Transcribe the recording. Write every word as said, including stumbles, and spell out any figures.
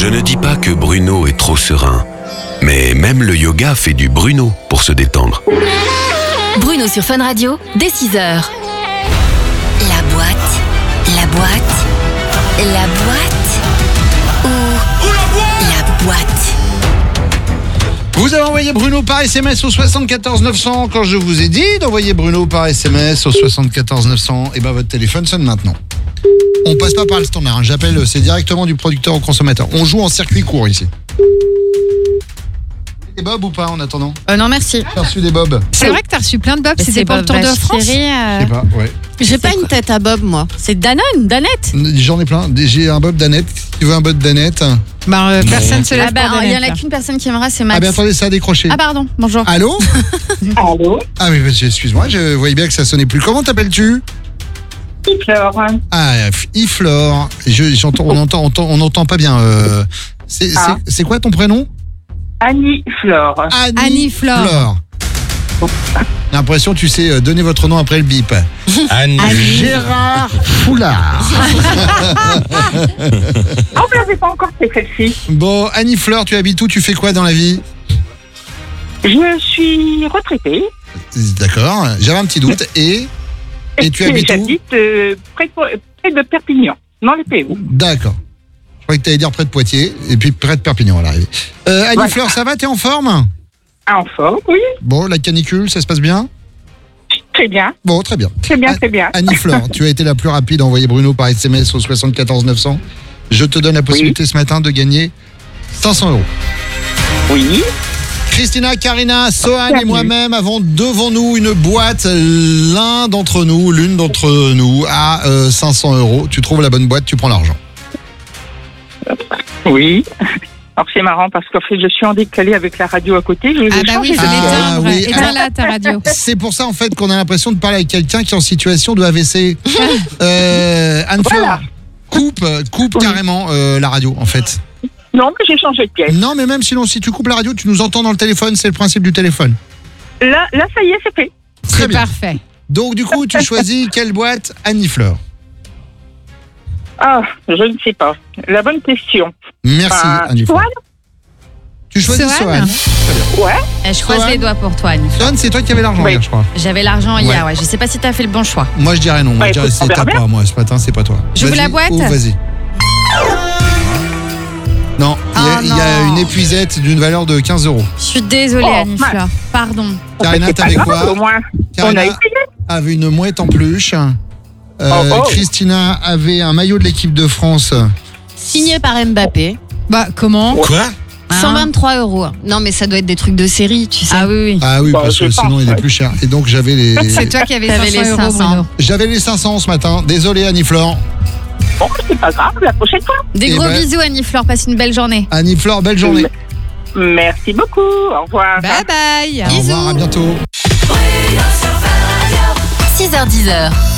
Je ne dis pas que Bruno est trop serein, mais même le yoga fait du Bruno pour se détendre. Bruno sur Fun Radio, dès six heures. La boîte, la boîte, la boîte ou la boîte. Vous avez envoyé Bruno par S M S au soixante-quatorze neuf cents quand je vous ai dit d'envoyer Bruno par S M S au soixante-quatorze neuf cents. Et ben votre téléphone sonne maintenant. On passe pas par le standard, hein. J'appelle, c'est directement du producteur au consommateur. On joue en circuit court ici. Des bobs ou pas en attendant? euh, Non merci. T'as reçu des bobs? C'est vrai que t'as reçu plein de bobs, Mais c'était c'est pour le Bob Tour de Vache France. Thierry, euh, Je sais pas, ouais. J'ai pas une tête à Bob moi. C'est Danone, Danette. J'en ai plein. J'ai un bob d'Annette. Tu veux un bob d'Annette? Bah, euh, personne se lève Ah bah, pour il y en Danette, a là. qu'une personne qui aimera, c'est Max. Ah ben attendez, ça a décroché. Ah pardon, bonjour. Allô? Allô? Ah mais excuse-moi, je voyais bien que ça sonnait plus. Comment t'appelles-tu? Flore. Ah, Iflore. Je, j'entends, on entend, on entend, on entend pas bien. Euh, c'est, Ah. c'est, c'est quoi ton prénom? Annie Flore. Annie, Annie Flore. Flore. J'ai l'impression, tu sais, euh, donner votre nom après le bip. Annie. Gérard Foulard. Oh, vous l'avez pas encore fait celle-ci. Bon, Annie Fleur, tu habites où? Tu fais quoi dans la vie? Je suis retraitée. D'accord, j'avais un petit doute. Et, et tu habites où? J'habite euh, près, de, près de Perpignan, dans le P O. D'accord. Je croyais que tu allais dire près de Poitiers, et puis près de Perpignan à l'arrivée. Euh, Annie Voilà. Fleur, ça va? T'es en forme? En forme, oui. Bon, la canicule, ça se passe bien? Très bien, Bon, très bien. très bien, Ah, très bien. Annie Fleur, tu as été la plus rapide à envoyer Bruno par S M S au soixante-quatorze neuf cents. Je te donne la possibilité ce matin de gagner cinq cents euros. Oui. Christina, Karina, Sohan et Bienvenue. moi-même avons devant nous une boîte. L'un d'entre nous, l'une d'entre nous a euh, cinq cents euros. Tu trouves la bonne boîte, tu prends l'argent. Oui. Alors c'est marrant parce qu'en fait je suis en décalé avec la radio à côté. Je Ah bah oui, je de- vais Ah l'éteindre. oui. Éteins-la, ta radio. C'est pour ça en fait qu'on a l'impression de parler avec quelqu'un qui est en situation de A V C. euh, Anne-Fleur, Voilà. coupe, coupe Oui. carrément euh, la radio en fait. Non, mais j'ai changé de pièce. Non mais même sinon si tu coupes la radio, tu nous entends dans le téléphone, c'est le principe du téléphone. Là, là, ça y est, c'est fait. Très C'est bien. parfait. Donc du coup tu choisis quelle boîte? Annie Fleur. Ah, je ne sais pas. La bonne question. Merci Euh, Annie Fleur. Swan? Tu choisis Sohan. Sohan. Ouais. Eh, je croise Sohan. les doigts pour toi, Annie. Sohan, c'est toi qui avais l'argent Oui. hier je crois. J'avais l'argent hier, Ouais. ouais. Je sais pas si t'as fait le bon choix. Moi je dirais non, moi Bah, je dirais écoute, on c'est verra ta bien. part, moi ce matin c'est pas toi. J'ouvre Vas-y. la boîte Oh, vas-y. Non, il y a- Oh, il y, a non. une épuisette d'une valeur de quinze euros. Je suis désolée, Oh, Annie mince. Fleur. Pardon. Karina, C'est pas t'avais grave, quoi? Au moins, on Karina a essayé. avait une mouette en peluche. Euh, Oh, oh. Christina avait un maillot de l'équipe de France. Signé par Mbappé. Bah, comment? Quoi? cent vingt-trois euros. Non, mais ça doit être des trucs de série, tu sais. Ah oui, oui. Ah oui, Bah, parce que je sinon pense, il est ouais. plus cher. Et donc j'avais les. C'est toi qui avais T'avais cinq les cents euros, cinq cents. Bruno. J'avais les cinq cents ce matin. Désolé Annie Fleur. Bon, c'est pas grave, la prochaine fois. Des Eh gros ben- bisous, Annie Fleur. Passe une belle journée. Annie Fleur, belle journée. Merci beaucoup. Au revoir. Bye bye. Au revoir, à bientôt. six heures dix.